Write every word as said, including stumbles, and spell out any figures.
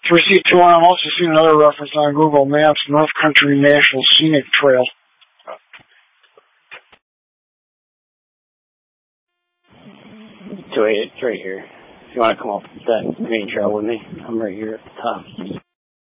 three C two, I'm also seeing another reference on Google Maps, North Country National Scenic Trail. So it's right here. If you want to come up that main trail with me, I'm right here at the top.